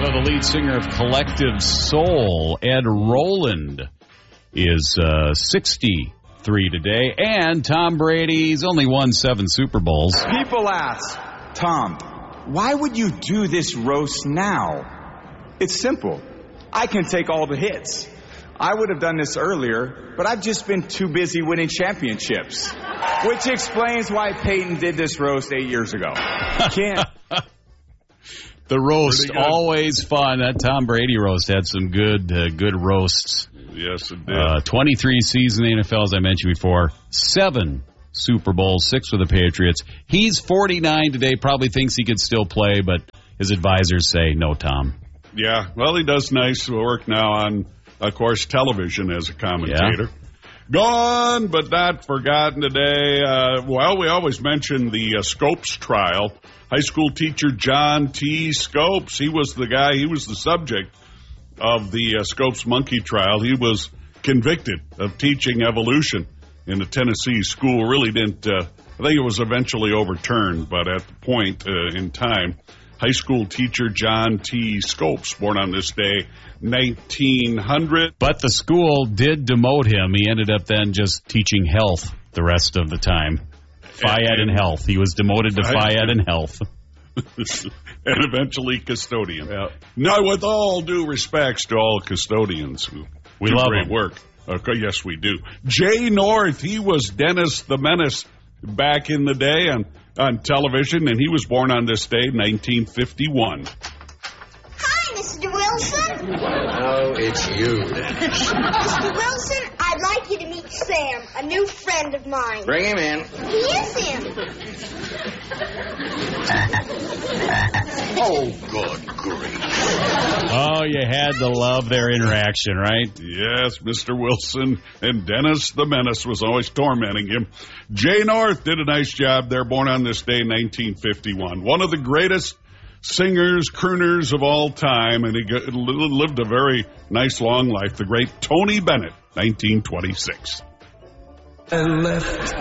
Romano, the lead singer of Collective Soul. Ed Roland is 63 today, and Tom Brady's only won 7 Super Bowls. People ask, Tom, why would you do this roast now? It's simple. I can take all the hits. I would have done this earlier, but I've just been too busy winning championships. Which explains why Peyton did this roast 8 years ago. Can't. The roast, always fun. That Tom Brady roast had some good roasts. Yes, it did. 23 seasons in the NFL, as I mentioned before. 7 Super Bowls, 6 with the Patriots. He's 49 today, probably thinks he could still play, but his advisors say, no, Tom. Yeah, well, he does nice work now on, of course, television as a commentator. Yeah. Gone, but not forgotten today. Well, we always mention the Scopes trial. High school teacher John T. Scopes, he was the guy, he was the subject of the Scopes monkey trial. He was convicted of teaching evolution in a Tennessee school. Really didn't, I think it was eventually overturned, but at the point in time, high school teacher John T. Scopes, born on this day, 1900. But the school did demote him. He ended up then just teaching health the rest of the time. Phi-Ed and health. He was demoted to Phi-Ed and health. And eventually custodian. Yeah. Now, with all due respects to all custodians who do great work. Okay, yes, we do. Jay North, he was Dennis the Menace back in the day on television, and he was born on this day, 1951. Hi, Mr. Wilson. Oh, it's you. Mr. Wilson, I'd like you to meet Sam, a new friend of mine. Bring him in. He is him. Oh, good grief. Oh, you had to love their interaction, right? Yes, Mr. Wilson and Dennis the Menace was always tormenting him. Jay North did a nice job there, born on this day, 1951. One of the greatest singers, crooners of all time, and he lived a very nice, long life. The great Tony Bennett, 1926. And left